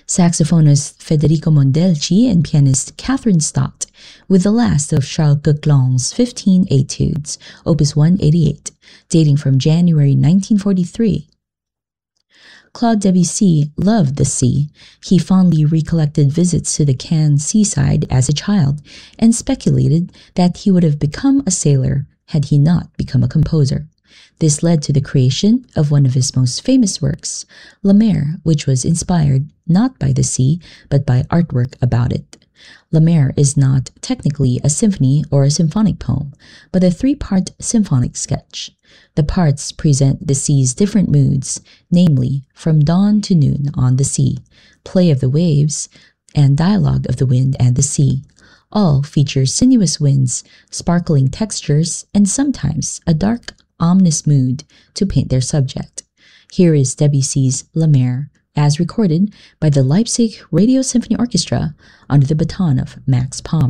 saxophonist Federico Mondelci and pianist Catherine Stott, with the last of Charles Coquelin's 15 Etudes, Opus 188, dating from January 1943. Claude Debussy loved the sea. He fondly recollected visits to the Cannes seaside as a child and speculated that he would have become a sailor had he not become a composer. This led to the creation of one of his most famous works, La Mer, which was inspired not by the sea, but by artwork about it. La Mer is not technically a symphony or a symphonic poem, but a three-part symphonic sketch. The parts present the sea's different moods, namely, from dawn to noon on the sea, play of the waves, and dialogue of the wind and the sea. All feature sinuous winds, sparkling textures, and sometimes a dark, ominous mood to paint their subject. Here is Debussy's La Mer, as recorded by the Leipzig Radio Symphony Orchestra under the baton of Max Palmer.